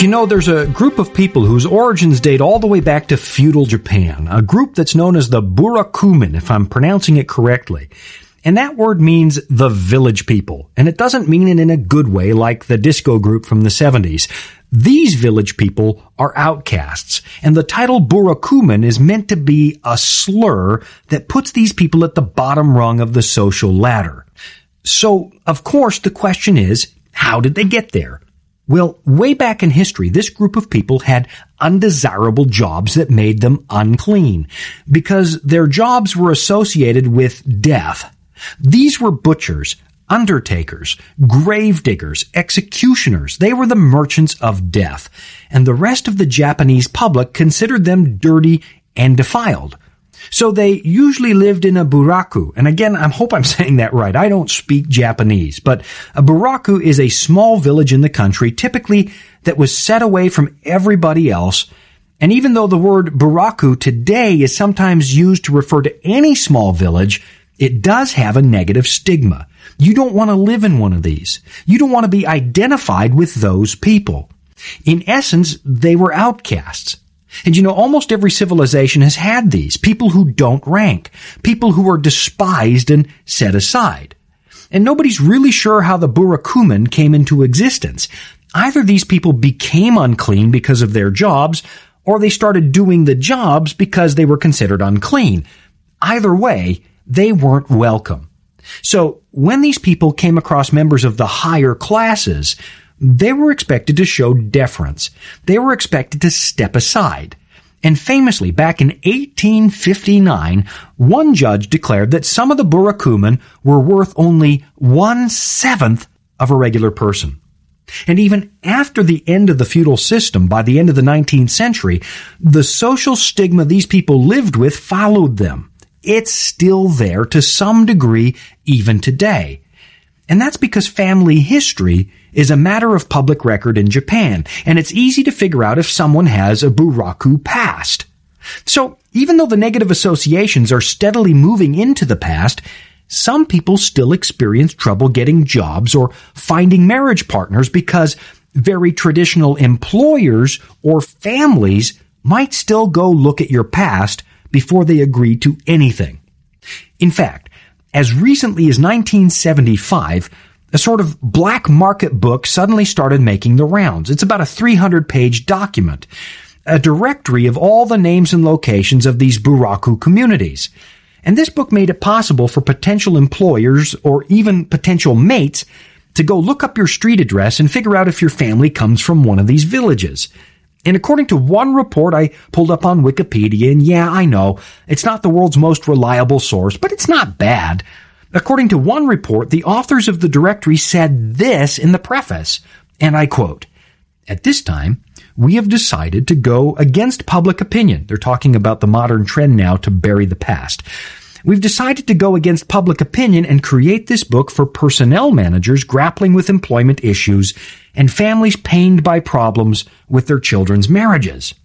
You know, there's a group of people whose origins date all the way back to feudal Japan, a group that's known as the Burakumin, if I'm pronouncing it correctly. And that word means the village people, and it doesn't mean it in a good way like the disco group from the 70s. These village people are outcasts, and the title Burakumin is meant to be a slur that puts these people at the bottom rung of the social ladder. So, of course, the question is, how did they get there? Well, way back in history, this group of people had undesirable jobs that made them unclean, because their jobs were associated with death. These were butchers, undertakers, grave diggers, executioners. They were the merchants of death, and the rest of the Japanese public considered them dirty and defiled. So they usually lived in a buraku. And again, I hope I'm saying that right. I don't speak Japanese, but a buraku is a small village in the country, typically that was set away from everybody else. And even though the word buraku today is sometimes used to refer to any small village, it does have a negative stigma. You don't want to live in one of these. You don't want to be identified with those people. In essence, they were outcasts. And you know, almost every civilization has had these, people who don't rank, people who are despised and set aside. And nobody's really sure how the Burakumin came into existence. Either these people became unclean because of their jobs, or they started doing the jobs because they were considered unclean. Either way, they weren't welcome. So when these people came across members of the higher classes, they were expected to show deference. They were expected to step aside. And famously, back in 1859, one judge declared that some of the Burakumin were worth only 1/7 of a regular person. And even after the end of the feudal system, by the end of the 19th century, the social stigma these people lived with followed them. It's still there to some degree even today. And that's because family history is a matter of public record in Japan, and it's easy to figure out if someone has a buraku past. So even though the negative associations are steadily moving into the past, some people still experience trouble getting jobs or finding marriage partners because very traditional employers or families might still go look at your past before they agree to anything. In fact, as recently as 1975, a sort of black market book suddenly started making the rounds. It's about a 300-page document, a directory of all the names and locations of these buraku communities. And this book made it possible for potential employers or even potential mates to go look up your street address and figure out if your family comes from one of these villages. And according to one report I pulled up on Wikipedia, and yeah, I know, it's not the world's most reliable source, but it's not bad. According to one report, the authors of the directory said this in the preface, and I quote, "At this time, we have decided to go against public opinion." They're talking about the modern trend now to bury the past. "We've decided to go against public opinion and create this book for personnel managers grappling with employment issues and families pained by problems with their children's marriages."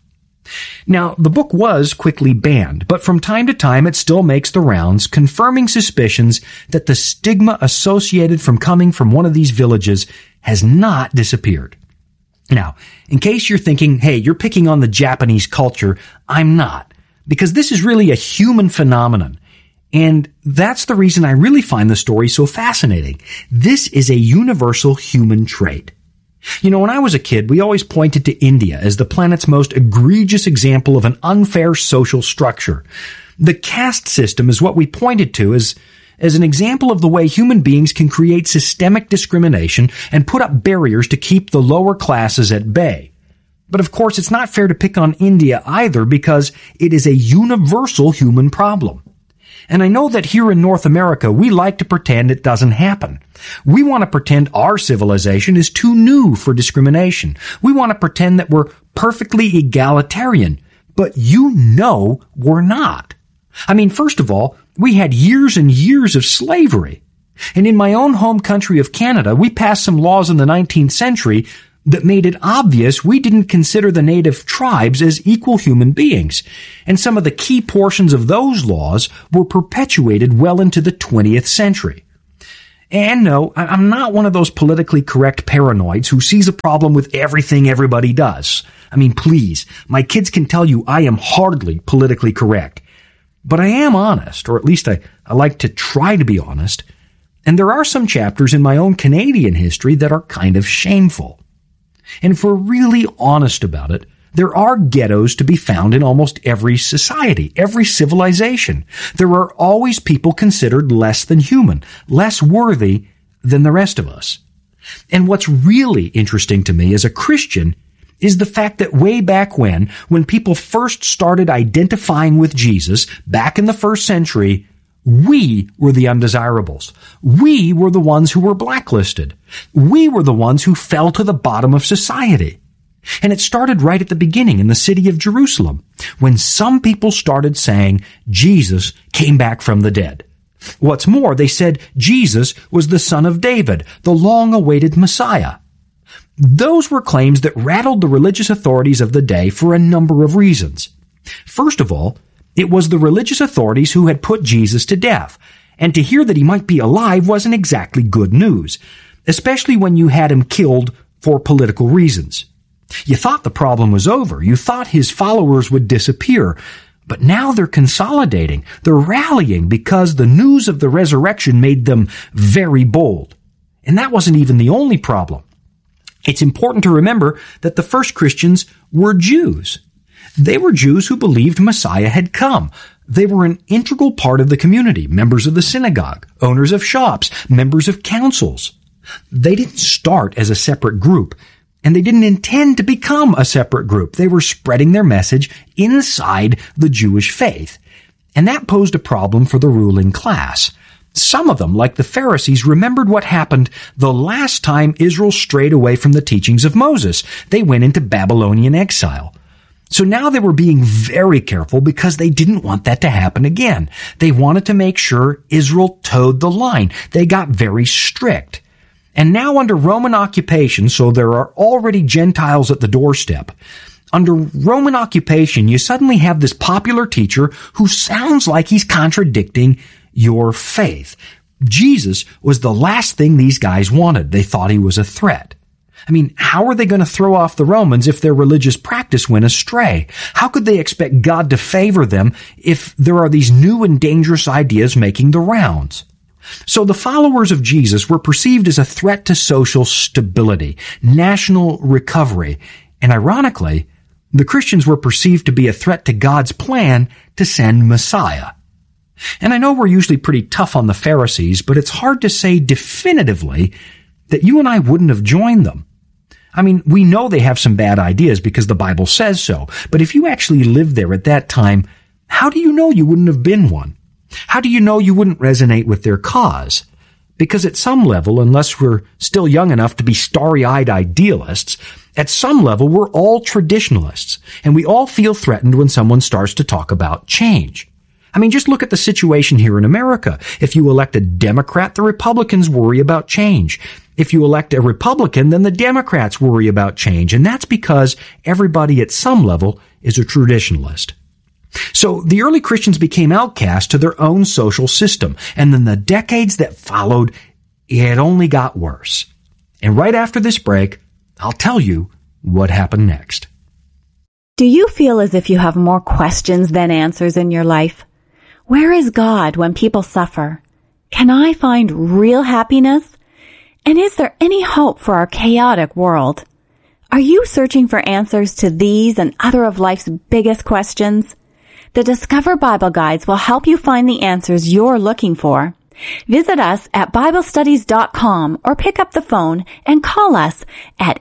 Now, the book was quickly banned, but from time to time it still makes the rounds, confirming suspicions that the stigma associated from coming from one of these villages has not disappeared. Now, in case you're thinking, hey, you're picking on the Japanese culture, I'm not, because this is really a human phenomenon. And that's the reason I really find the story so fascinating. This is a universal human trait. You know, when I was a kid, we always pointed to India as the planet's most egregious example of an unfair social structure. The caste system is what we pointed to as an example of the way human beings can create systemic discrimination and put up barriers to keep the lower classes at bay. But of course, it's not fair to pick on India either, because it is a universal human problem. And I know that here in North America, we like to pretend it doesn't happen. We want to pretend our civilization is too new for discrimination. We want to pretend that we're perfectly egalitarian. But you know we're not. I mean, first of all, we had years and years of slavery. And in my own home country of Canada, we passed some laws in the 19th century that made it obvious we didn't consider the native tribes as equal human beings. And some of the key portions of those laws were perpetuated well into the 20th century. And no, I'm not one of those politically correct paranoids who sees a problem with everything everybody does. I mean, please, my kids can tell you I am hardly politically correct. But I am honest, or at least I like to try to be honest. And there are some chapters in my own Canadian history that are kind of shameful. And if we're really honest about it, there are ghettos to be found in almost every society, every civilization. There are always people considered less than human, less worthy than the rest of us. And what's really interesting to me as a Christian is the fact that way back when people first started identifying with Jesus, back in the first century, we were the undesirables. We were the ones who were blacklisted. We were the ones who fell to the bottom of society. And it started right at the beginning in the city of Jerusalem, when some people started saying Jesus came back from the dead. What's more, they said Jesus was the son of David, the long-awaited Messiah. Those were claims that rattled the religious authorities of the day for a number of reasons. First of all, it was the religious authorities who had put Jesus to death, and to hear that he might be alive wasn't exactly good news, especially when you had him killed for political reasons. You thought the problem was over. You thought his followers would disappear. But now they're consolidating. They're rallying because the news of the resurrection made them very bold. And that wasn't even the only problem. It's important to remember that the first Christians were Jews. They were Jews who believed Messiah had come. They were an integral part of the community, members of the synagogue, owners of shops, members of councils. They didn't start as a separate group. And they didn't intend to become a separate group. They were spreading their message inside the Jewish faith. And that posed a problem for the ruling class. Some of them, like the Pharisees, remembered what happened the last time Israel strayed away from the teachings of Moses. They went into Babylonian exile. So now they were being very careful because they didn't want that to happen again. They wanted to make sure Israel toed the line. They got very strict. And now under Roman occupation, so there are already Gentiles at the doorstep. Under Roman occupation, you suddenly have this popular teacher who sounds like he's contradicting your faith. Jesus was the last thing these guys wanted. They thought he was a threat. I mean, how are they going to throw off the Romans if their religious practice went astray? How could they expect God to favor them if there are these new and dangerous ideas making the rounds? So the followers of Jesus were perceived as a threat to social stability, national recovery, and ironically, the Christians were perceived to be a threat to God's plan to send Messiah. And I know we're usually pretty tough on the Pharisees, but it's hard to say definitively that you and I wouldn't have joined them. I mean, we know they have some bad ideas because the Bible says so, but if you actually lived there at that time, how do you know you wouldn't have been one? How do you know you wouldn't resonate with their cause? Because at some level, unless we're still young enough to be starry-eyed idealists, at some level we're all traditionalists, and we all feel threatened when someone starts to talk about change. I mean, just look at the situation here in America. If you elect a Democrat, the Republicans worry about change. If you elect a Republican, then the Democrats worry about change, and that's because everybody at some level is a traditionalist. So the early Christians became outcast to their own social system, and in the decades that followed, it only got worse. And right after this break, I'll tell you what happened next. Do you feel as if you have more questions than answers in your life? Where is God when people suffer? Can I find real happiness? And is there any hope for our chaotic world? Are you searching for answers to these and other of life's biggest questions? The Discover Bible Guides will help you find the answers you're looking for. Visit us at BibleStudies.com or pick up the phone and call us at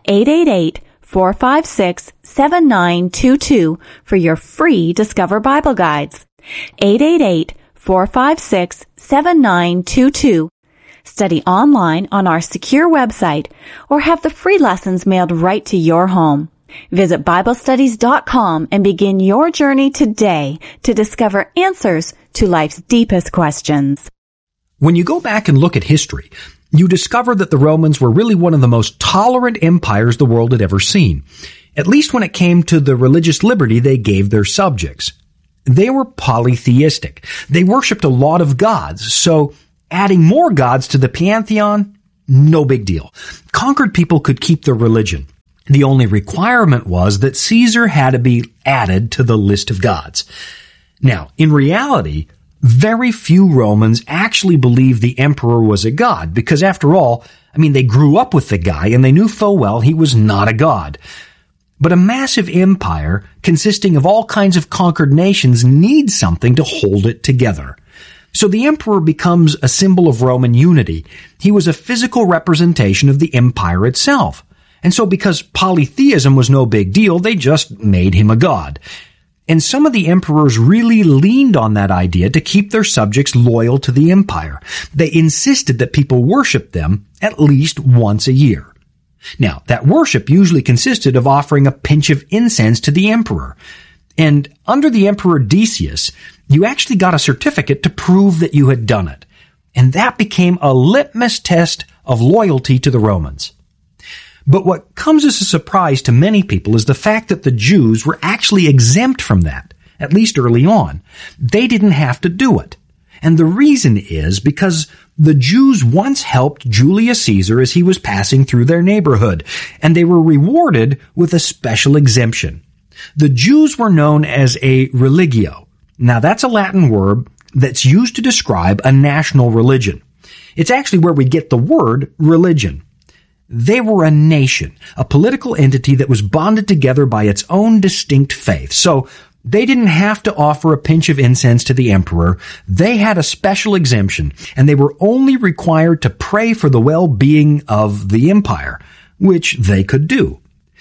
888-456-7922 for your free Discover Bible Guides. 888-456-7922. Study online on our secure website or have the free lessons mailed right to your home. Visit BibleStudies.com and begin your journey today to discover answers to life's deepest questions. When you go back and look at history, you discover that the Romans were really one of the most tolerant empires the world had ever seen, at least when it came to the religious liberty they gave their subjects. They were polytheistic. They worshipped a lot of gods, so adding more gods to the pantheon, no big deal. Conquered people could keep their religion. The only requirement was that Caesar had to be added to the list of gods. Now, in reality, very few Romans actually believed the emperor was a god because, after all, they grew up with the guy and they knew full well he was not a god. But a massive empire consisting of all kinds of conquered nations needs something to hold it together. So the emperor becomes a symbol of Roman unity. He was a physical representation of the empire itself. And so because polytheism was no big deal, they just made him a god. And some of the emperors really leaned on that idea to keep their subjects loyal to the empire. They insisted that people worship them at least once a year. Now, that worship usually consisted of offering a pinch of incense to the emperor. And under the Emperor Decius, you actually got a certificate to prove that you had done it. And that became a litmus test of loyalty to the Romans. But what comes as a surprise to many people is the fact that the Jews were actually exempt from that, at least early on. They didn't have to do it. And the reason is because the Jews once helped Julius Caesar as he was passing through their neighborhood, and they were rewarded with a special exemption. The Jews were known as a religio. Now that's a Latin word that's used to describe a national religion. It's actually where we get the word religion. They were a nation, a political entity that was bonded together by its own distinct faith. So they didn't have to offer a pinch of incense to the emperor. They had a special exemption, and they were only required to pray for the well-being of the empire, which they could do.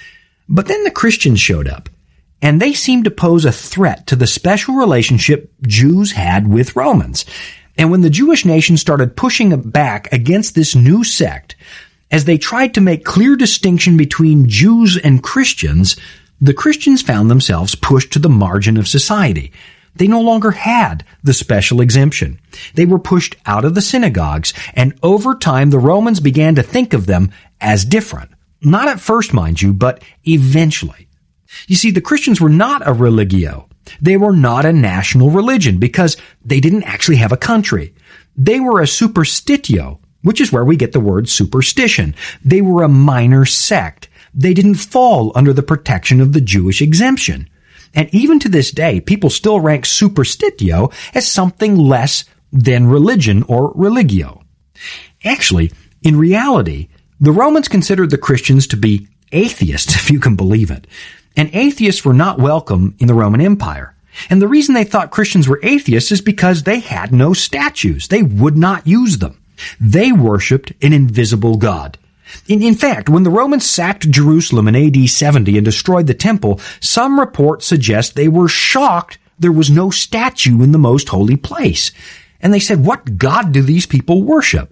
But then the Christians showed up, and they seemed to pose a threat to the special relationship Jews had with Romans. And when the Jewish nation started pushing back against this new sect, as they tried to make clear distinction between Jews and Christians, the Christians found themselves pushed to the margin of society. They no longer had the special exemption. They were pushed out of the synagogues, and over time the Romans began to think of them as different. Not at first, mind you, but eventually. You see, the Christians were not a religio. They were not a national religion because they didn't actually have a country. They were a superstitio, which is where we get the word superstition. They were a minor sect. They didn't fall under the protection of the Jewish exemption. And even to this day, people still rank superstitio as something less than religion or religio. Actually, in reality, the Romans considered the Christians to be atheists, if you can believe it. And atheists were not welcome in the Roman Empire. And the reason they thought Christians were atheists is because they had no statues. They would not use them. They worshipped an invisible God. In fact, when the Romans sacked Jerusalem in AD 70 and destroyed the temple, some reports suggest they were shocked there was no statue in the most holy place. And they said, what God do these people worship?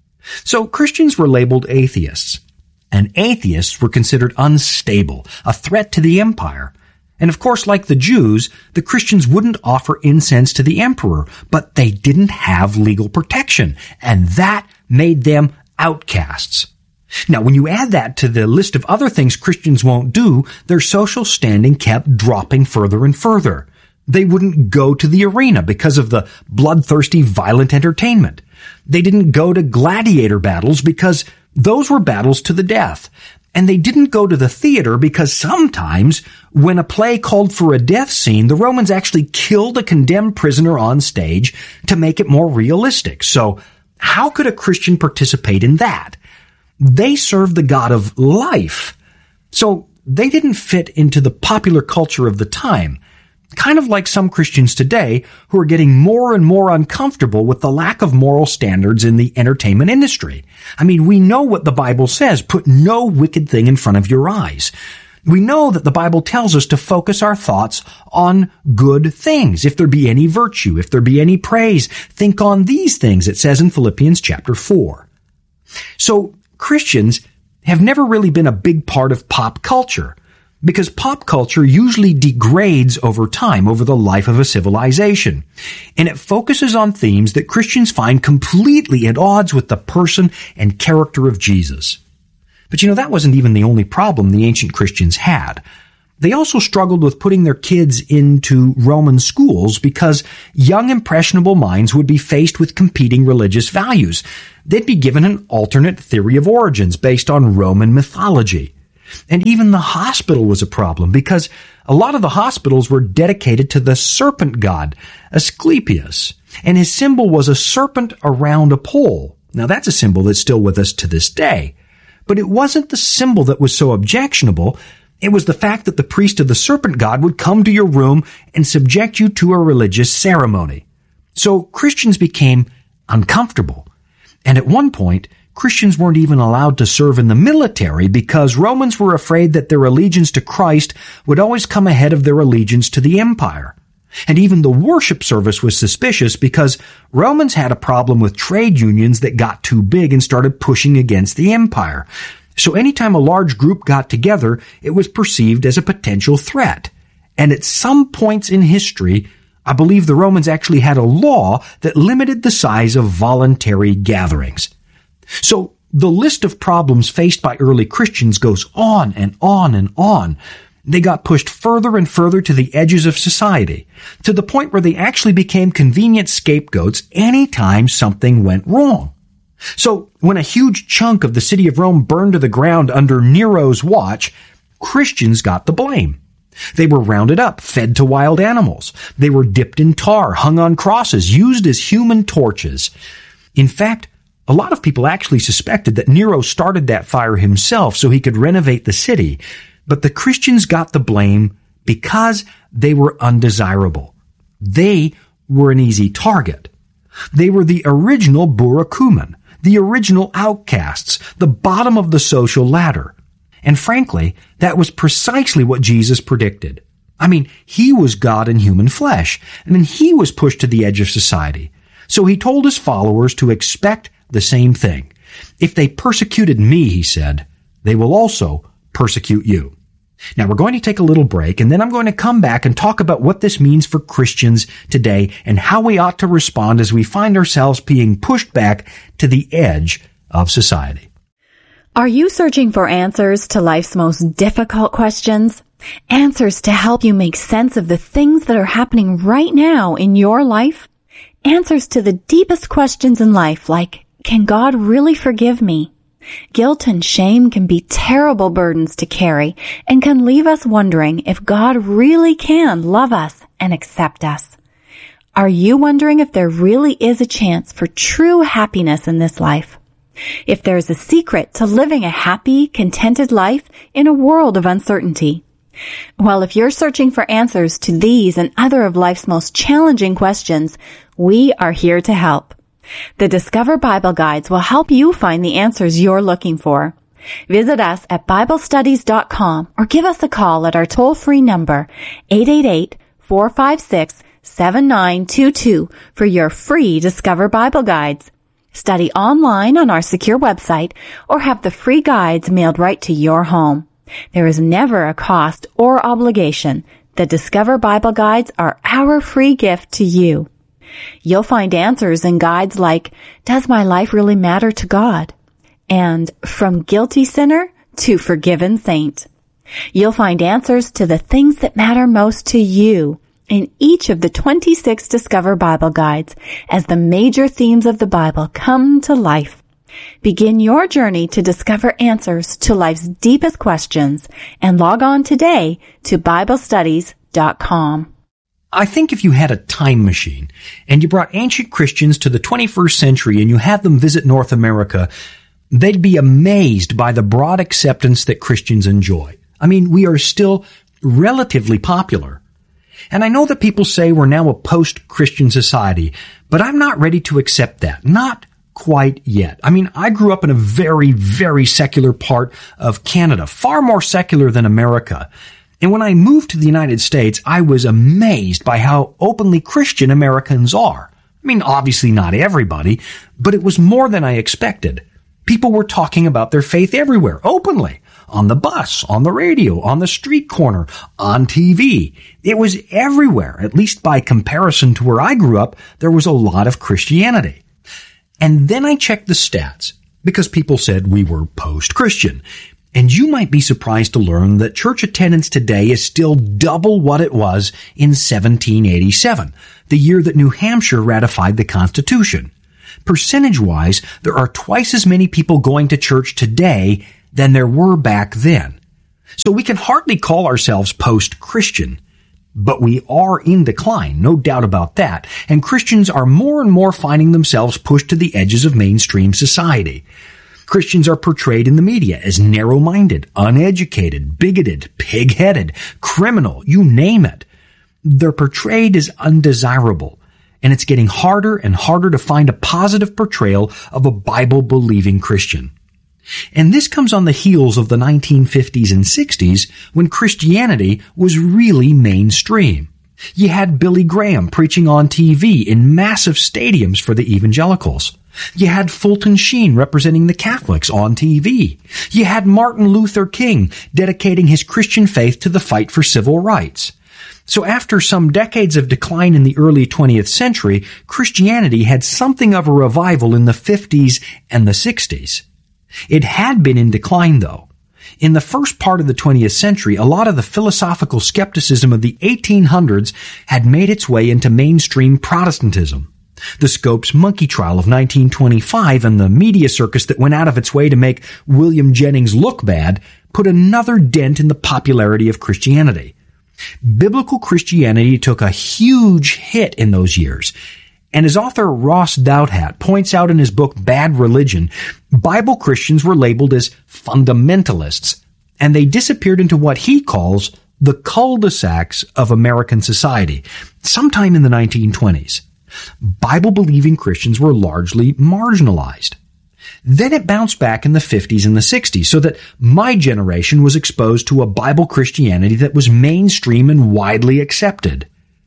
So Christians were labeled atheists. And atheists were considered unstable, a threat to the empire. And of course, like the Jews, the Christians wouldn't offer incense to the emperor, but they didn't have legal protection, and that made them outcasts. Now, when you add that to the list of other things Christians won't do, their social standing kept dropping further and further. They wouldn't go to the arena because of the bloodthirsty, violent entertainment. They didn't go to gladiator battles because those were battles to the death. And they didn't go to the theater because sometimes when a play called for a death scene, the Romans actually killed a condemned prisoner on stage to make it more realistic. So how could a Christian participate in that? They served the God of life. So they didn't fit into the popular culture of the time. Kind of like some Christians today who are getting more and more uncomfortable with the lack of moral standards in the entertainment industry. We know what the Bible says, put no wicked thing in front of your eyes. We know that the Bible tells us to focus our thoughts on good things. If there be any virtue, if there be any praise, think on these things, it says in Philippians chapter 4. So Christians have never really been a big part of pop culture, because pop culture usually degrades over time, over the life of a civilization. And it focuses on themes that Christians find completely at odds with the person and character of Jesus. But that wasn't even the only problem the ancient Christians had. They also struggled with putting their kids into Roman schools because young impressionable minds would be faced with competing religious values. They'd be given an alternate theory of origins based on Roman mythology. And even the hospital was a problem because a lot of the hospitals were dedicated to the serpent god, Asclepius, and his symbol was a serpent around a pole. Now that's a symbol that's still with us to this day. But it wasn't the symbol that was so objectionable. It was the fact that the priest of the serpent god would come to your room and subject you to a religious ceremony. So Christians became uncomfortable. And at one point, Christians weren't even allowed to serve in the military because Romans were afraid that their allegiance to Christ would always come ahead of their allegiance to the empire. And even the worship service was suspicious because Romans had a problem with trade unions that got too big and started pushing against the empire. So anytime a large group got together, it was perceived as a potential threat. And at some points in history, I believe the Romans actually had a law that limited the size of voluntary gatherings. So the list of problems faced by early Christians goes on and on and on. They got pushed further and further to the edges of society, to the point where they actually became convenient scapegoats anytime something went wrong. So when a huge chunk of the city of Rome burned to the ground under Nero's watch, Christians got the blame. They were rounded up, fed to wild animals. They were dipped in tar, hung on crosses, used as human torches. In fact, a lot of people actually suspected that Nero started that fire himself so he could renovate the city. But the Christians got the blame because they were undesirable. They were an easy target. They were the original Burakumen, the original outcasts, the bottom of the social ladder. And frankly, that was precisely what Jesus predicted. I mean, he was God in human flesh, and then he was pushed to the edge of society. So he told his followers to expect the same thing. If they persecuted me, he said, they will also persecute you. Now we're going to take a little break, and then I'm going to come back and talk about what this means for Christians today and how we ought to respond as we find ourselves being pushed back to the edge of society. Are you searching for answers to life's most difficult questions? Answers to help you make sense of the things that are happening right now in your life? Answers to the deepest questions in life, like, can God really forgive me? Guilt and shame can be terrible burdens to carry and can leave us wondering if God really can love us and accept us. Are you wondering if there really is a chance for true happiness in this life? If there's a secret to living a happy, contented life in a world of uncertainty? Well, if you're searching for answers to these and other of life's most challenging questions, we are here to help. The Discover Bible Guides will help you find the answers you're looking for. Visit us at BibleStudies.com or give us a call at our toll-free number, 888-456-7922 for your free Discover Bible Guides. Study online on our secure website or have the free guides mailed right to your home. There is never a cost or obligation. The Discover Bible Guides are our free gift to you. You'll find answers in guides like, does my life really matter to God? And from guilty sinner to forgiven saint. You'll find answers to the things that matter most to you in each of the 26 Discover Bible Guides as the major themes of the Bible come to life. Begin your journey to discover answers to life's deepest questions and log on today to BibleStudies.com. I think if you had a time machine and you brought ancient Christians to the 21st century and you had them visit North America, they'd be amazed by the broad acceptance that Christians enjoy. I mean, we are still relatively popular. And I know that people say we're now a post-Christian society, but I'm not ready to accept that. Not quite yet. I mean, I grew up in a very, very secular part of Canada, far more secular than America. And when I moved to the United States, I was amazed by how openly Christian Americans are. I mean, obviously not everybody, but it was more than I expected. People were talking about their faith everywhere, openly. On the bus, on the radio, on the street corner, on TV. It was everywhere, at least by comparison to where I grew up, there was a lot of Christianity. And then I checked the stats, because people said we were post-Christian. And you might be surprised to learn that church attendance today is still double what it was in 1787, the year that New Hampshire ratified the Constitution. Percentage-wise, there are twice as many people going to church today than there were back then. So we can hardly call ourselves post-Christian. But we are in decline, no doubt about that, and Christians are more and more finding themselves pushed to the edges of mainstream society. Christians are portrayed in the media as narrow-minded, uneducated, bigoted, pig-headed, criminal, you name it. They're portrayed as undesirable, and it's getting harder and harder to find a positive portrayal of a Bible-believing Christian. And this comes on the heels of the 1950s and 60s when Christianity was really mainstream. You had Billy Graham preaching on TV in massive stadiums for the evangelicals. You had Fulton Sheen representing the Catholics on TV. You had Martin Luther King dedicating his Christian faith to the fight for civil rights. So after some decades of decline in the early 20th century, Christianity had something of a revival in the 50s and the 60s. It had been in decline, though. In the first part of the 20th century, a lot of the philosophical skepticism of the 1800s had made its way into mainstream Protestantism. The Scopes monkey trial of 1925 and the media circus that went out of its way to make William Jennings look bad put another dent in the popularity of Christianity. Biblical Christianity took a huge hit in those years. And as author Ross Douthat points out in his book Bad Religion, Bible Christians were labeled as fundamentalists, and they disappeared into what he calls the cul-de-sacs of American society, sometime in the 1920s. Bible-believing Christians were largely marginalized. Then it bounced back in the 50s and the 60s, so that my generation was exposed to a Bible Christianity that was mainstream and widely accepted.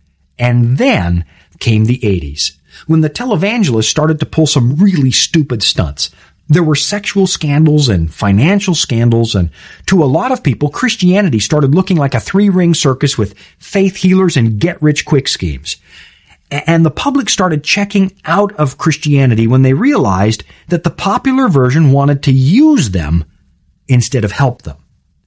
And then came the 80s, when the televangelists started to pull some really stupid stunts. There were sexual scandals and financial scandals, and to a lot of people, Christianity started looking like a three-ring circus with faith healers and get-rich-quick schemes. And the public started checking out of Christianity when they realized that the popular version wanted to use them instead of help them.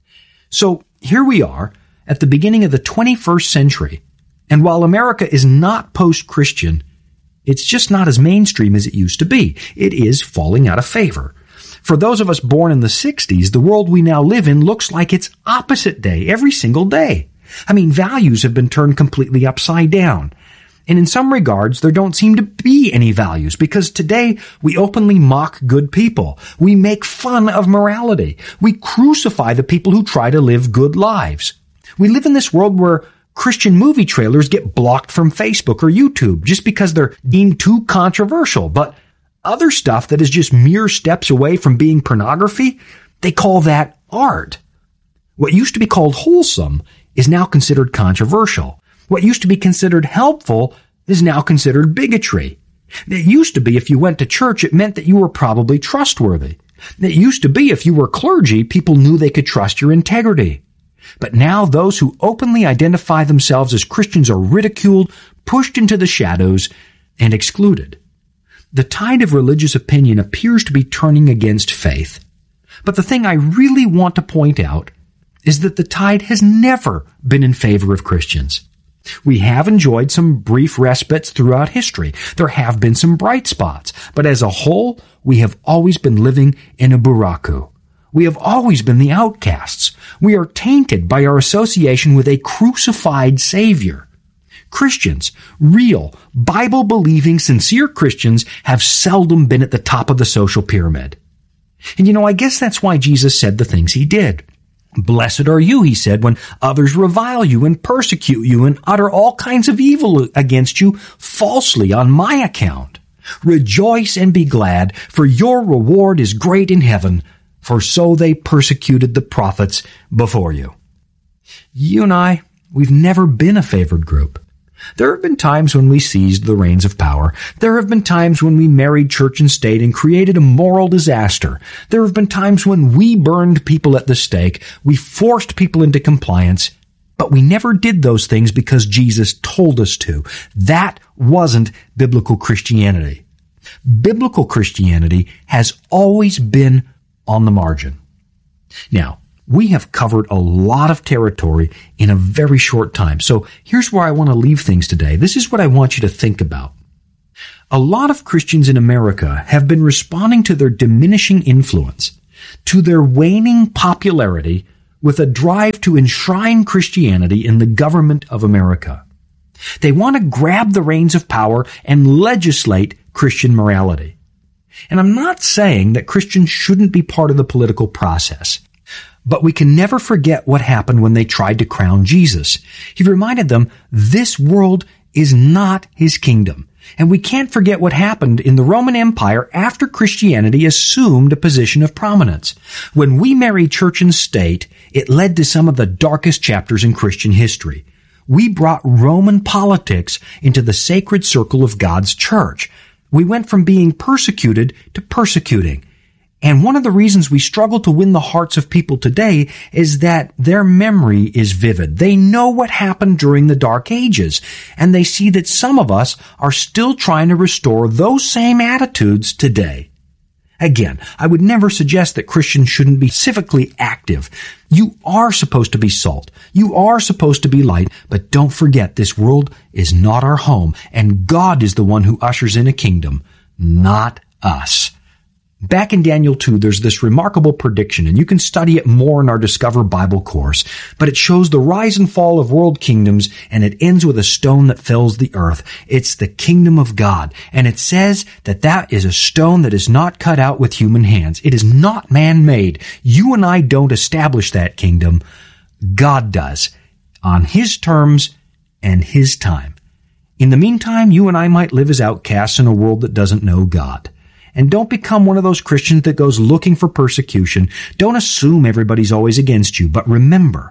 So here we are at the beginning of the 21st century, and while America is not post-Christian, it's just not as mainstream as it used to be. It is falling out of favor. For those of us born in the 60s, the world we now live in looks like it's opposite day every single day. I mean, values have been turned completely upside down. And in some regards, there don't seem to be any values because today we openly mock good people. We make fun of morality. We crucify the people who try to live good lives. We live in this world where Christian movie trailers get blocked from Facebook or YouTube just because they're deemed too controversial. But other stuff that is just mere steps away from being pornography, they call that art. What used to be called wholesome is now considered controversial. What used to be considered helpful is now considered bigotry. It used to be if you went to church, it meant that you were probably trustworthy. It used to be if you were clergy, people knew they could trust your integrity. But now those who openly identify themselves as Christians are ridiculed, pushed into the shadows, and excluded. The tide of religious opinion appears to be turning against faith. But the thing I really want to point out is that the tide has never been in favor of Christians. We have enjoyed some brief respites throughout history. There have been some bright spots. But as a whole, we have always been living in a buraku. We have always been the outcasts. We are tainted by our association with a crucified Savior. Christians, real, Bible-believing, sincere Christians, have seldom been at the top of the social pyramid. And I guess that's why Jesus said the things he did. Blessed are you, he said, when others revile you and persecute you and utter all kinds of evil against you falsely on my account. Rejoice and be glad, for your reward is great in heaven, for so they persecuted the prophets before you. You and I, we've never been a favored group. There have been times when we seized the reins of power. There have been times when we married church and state and created a moral disaster. There have been times when we burned people at the stake. We forced people into compliance. But we never did those things because Jesus told us to. That wasn't biblical Christianity. Biblical Christianity has always been on the margin. Now, we have covered a lot of territory in a very short time. So here's where I want to leave things today. This is what I want you to think about. A lot of Christians in America have been responding to their diminishing influence, to their waning popularity, with a drive to enshrine Christianity in the government of America. They want to grab the reins of power and legislate Christian morality. And I'm not saying that Christians shouldn't be part of the political process. But we can never forget what happened when they tried to crown Jesus. He reminded them this world is not his kingdom. And we can't forget what happened in the Roman Empire after Christianity assumed a position of prominence. When we married church and state, it led to some of the darkest chapters in Christian history. We brought Roman politics into the sacred circle of God's church. We went from being persecuted to persecuting. And one of the reasons we struggle to win the hearts of people today is that their memory is vivid. They know what happened during the Dark Ages, and they see that some of us are still trying to restore those same attitudes today. Again, I would never suggest that Christians shouldn't be civically active. You are supposed to be salt. You are supposed to be light, but don't forget this world is not our home, and God is the one who ushers in a kingdom, not us. Back in Daniel 2, there's this remarkable prediction, and you can study it more in our Discover Bible course, but it shows the rise and fall of world kingdoms, and it ends with a stone that fills the earth. It's the kingdom of God, and it says that that is a stone that is not cut out with human hands. It is not man-made. You and I don't establish that kingdom. God does, on his terms and his time. In the meantime, you and I might live as outcasts in a world that doesn't know God. And don't become one of those Christians that goes looking for persecution. Don't assume everybody's always against you. But remember,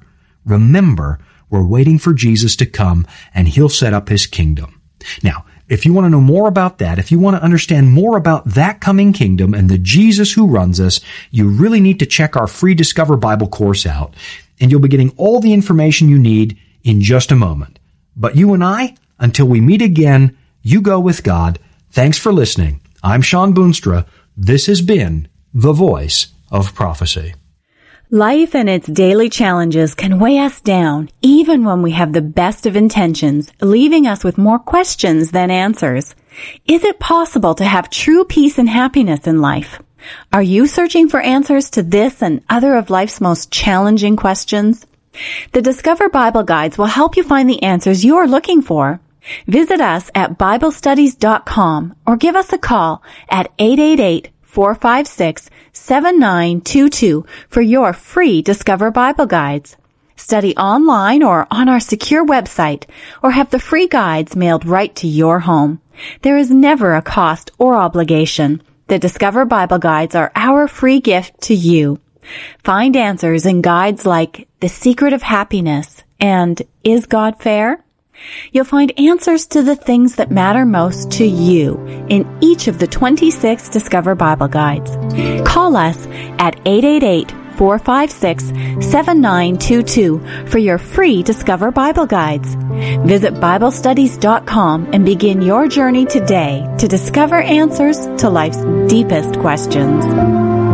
we're waiting for Jesus to come and he'll set up his kingdom. Now, if you want to know more about that, if you want to understand more about that coming kingdom and the Jesus who runs us, you really need to check our free Discover Bible course out. And you'll be getting all the information you need in just a moment. But you and I, until we meet again, you go with God. Thanks for listening. I'm Sean Boonstra. This has been The Voice of Prophecy. Life and its daily challenges can weigh us down, even when we have the best of intentions, leaving us with more questions than answers. Is it possible to have true peace and happiness in life? Are you searching for answers to this and other of life's most challenging questions? The Discover Bible Guides will help you find the answers you're looking for. Visit us at BibleStudies.com or give us a call at 888-456-7922 for your free Discover Bible Guides. Study online or on our secure website, or have the free guides mailed right to your home. There is never a cost or obligation. The Discover Bible Guides are our free gift to you. Find answers in guides like The Secret of Happiness and Is God Fair? You'll find answers to the things that matter most to you in each of the 26 Discover Bible Guides. Call us at 888-456-7922 for your free Discover Bible Guides. Visit BibleStudies.com and begin your journey today to discover answers to life's deepest questions.